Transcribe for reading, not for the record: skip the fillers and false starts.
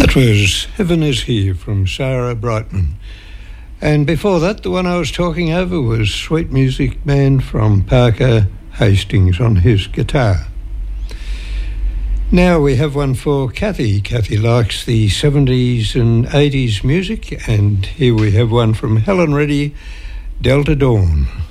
That was Heaven Is Here from Sarah Brightman. And before that, the one I was talking over was Sweet Music Man from Parker Hastings on his guitar. Now we have one for Kathy. Kathy likes the 70s and 80s music, and here we have one from Helen Reddy, Delta Dawn.